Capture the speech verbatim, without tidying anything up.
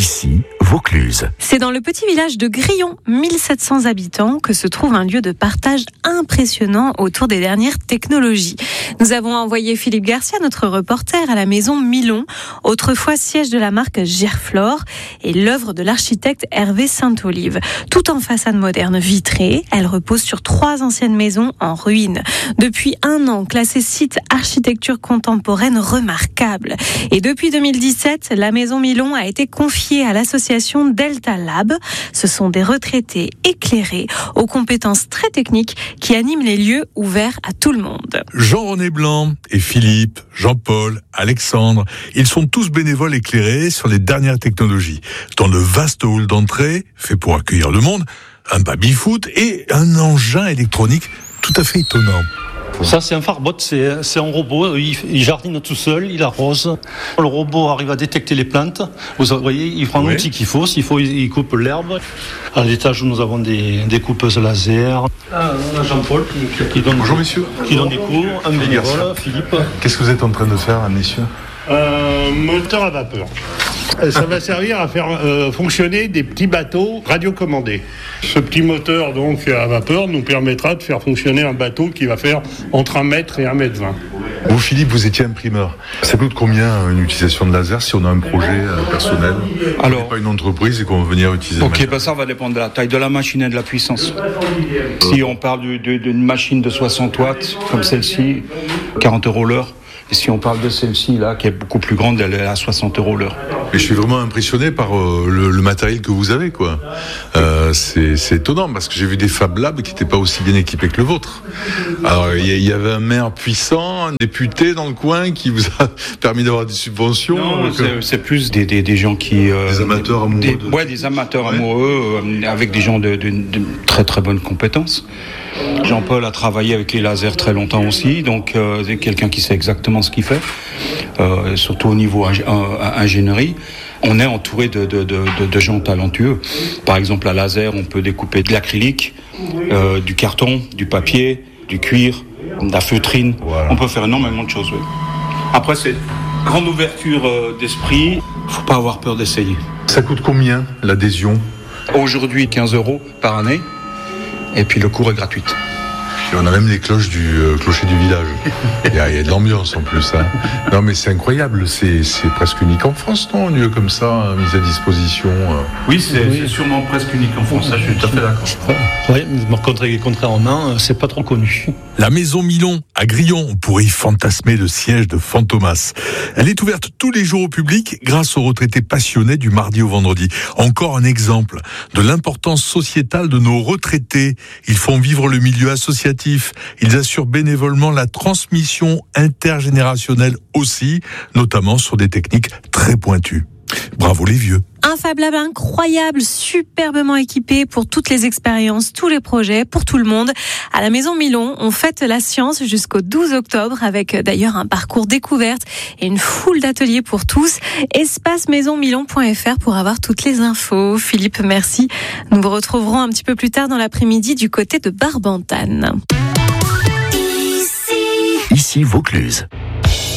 Ici, Vaucluse. C'est dans le petit village de Grillon, mille sept cents habitants, que se trouve un lieu de partage impressionnant autour des dernières technologies. Nous avons envoyé Philippe Garcia, notre reporter, à la maison Milon, autrefois siège de la marque Gerflor, et l'œuvre de l'architecte Hervé Saint-Olive. Tout en façade moderne vitrée, elle repose sur trois anciennes maisons en ruine. Depuis un an, classée site architecture contemporaine remarquable. Et depuis deux mille dix-sept, la maison Milon a été confiée à l'association Delta Lab. Ce sont des retraités éclairés, aux compétences très techniques, qui animent les lieux ouverts à tout le monde. Jean-René Blanc et Philippe, Jean-Paul, Alexandre, ils sont tous bénévoles éclairés sur les dernières technologies. Dans le vaste hall d'entrée, fait pour accueillir le monde, un baby-foot et un engin électronique tout à fait étonnant. Ça, c'est un Farbot, c'est, c'est un robot, il, il jardine tout seul, il arrose. Le robot arrive à détecter les plantes. Vous voyez, il prend l'outil qu'il faut, s'il faut, il coupe l'herbe. À l'étage, nous avons des, des coupeuses laser. Ah, on a Jean-Paul qui, qui, donne, Bonjour, messieurs. qui donne des cours, un bénévole, Philippe. Qu'est-ce que vous êtes en train de faire, messieurs ? Un moteur à vapeur. Ça va servir à faire euh, fonctionner des petits bateaux radiocommandés. Ce petit moteur donc à vapeur nous permettra de faire fonctionner un bateau qui va faire entre un mètre et un mètre vingt. Vous, Philippe, vous étiez imprimeur. Ça coûte combien une utilisation de laser si on a un projet euh, personnel ? Alors, on n'est pas une entreprise et qu'on veut venir utiliser. Ok, bah ça va dépendre de la taille de la machine et de la puissance. Si on parle de, de, d'une machine de soixante watts comme celle-ci, quarante euros l'heure. Et si on parle de celle-ci là, qui est beaucoup plus grande, elle est à soixante euros l'heure. Et je suis vraiment impressionné par euh, le, le matériel que vous avez, quoi. Euh, c'est, c'est étonnant parce que j'ai vu des Fab Labs qui n'étaient pas aussi bien équipés que le vôtre. Alors il y, y avait un maire puissant, un député dans le coin qui vous a permis d'avoir des subventions. Non, donc, c'est, c'est plus des, des, des gens qui euh, des amateurs amoureux. Des, de... Ouais, des amateurs ouais. amoureux euh, avec des gens de, de, de très très bonnes compétences. Jean-Paul a travaillé avec les lasers très longtemps aussi, donc euh, c'est quelqu'un qui sait exactement ce qu'il fait, euh, surtout au niveau ing- euh, ingénierie. On est entouré de, de, de, de, de gens talentueux. Par exemple, à laser, on peut découper de l'acrylique, euh, du carton, du papier, du cuir, de la feutrine. Voilà. On peut faire énormément de choses. Oui. Après, c'est grande ouverture euh, d'esprit. Faut pas avoir peur d'essayer. Ça coûte combien l'adhésion ? Aujourd'hui, quinze euros par année. Et puis le cours est gratuit. Et on a même les cloches du euh, clocher du village. Il y, a, il y a de l'ambiance en plus. Hein. Non mais c'est incroyable, c'est, c'est presque unique en France, non ? Un lieu comme ça, hein, mis à disposition. Euh... Oui, c'est, oui, c'est sûrement presque unique en France, ça je suis tout à fait d'accord. Oui, contrairement, c'est pas trop connu. La maison Milon à Grillon, on pourrait y fantasmer le siège de Fantomas. Elle est ouverte tous les jours au public grâce aux retraités passionnés du mardi au vendredi. Encore un exemple de l'importance sociétale de nos retraités. Ils font vivre le milieu associatif. Ils assurent bénévolement la transmission intergénérationnelle aussi, notamment sur des techniques très pointues. Bravo les vieux. Un Fab Lab incroyable, superbement équipé pour toutes les expériences, tous les projets, pour tout le monde. À la Maison Milon, on fête la science jusqu'au douze octobre avec d'ailleurs un parcours découverte et une foule d'ateliers pour tous. espace maison milon point f r pour avoir toutes les infos. Philippe, merci. Nous vous retrouverons un petit peu plus tard dans l'après-midi du côté de Barbantane. Ici Vaucluse.